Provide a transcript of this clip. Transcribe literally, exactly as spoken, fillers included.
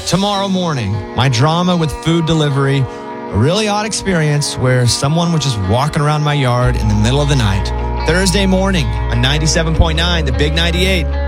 Tomorrow morning, my drama with food delivery, a really odd experience where someone was just walking around my yard in the middle of the night. Thursday morning on ninety-seven point nine, The Big ninety-eight.